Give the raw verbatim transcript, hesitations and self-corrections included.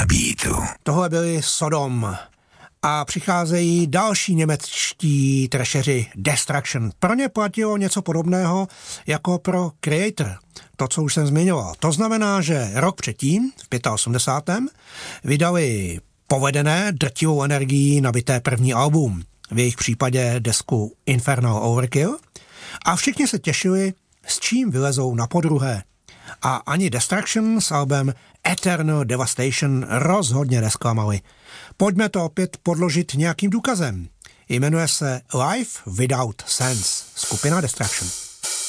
beatu. Tohle byli Sodom. A přicházejí další němečtí trasheři Destruction. Pro ně platilo něco podobného jako pro Creator. To, co už jsem zmiňoval. To znamená, že rok předtím, v osmdesátém pátém vydali povedené drtivou energií nabité první album. V jejich případě desku Infernal Overkill. A všichni se těšili, s čím vylezou na podruhé. A ani Destruction s albem Eternal Devastation rozhodně nesklamali. Pojďme to opět podložit nějakým důkazem. Jmenuje se Life Without Sense, skupina Destruction.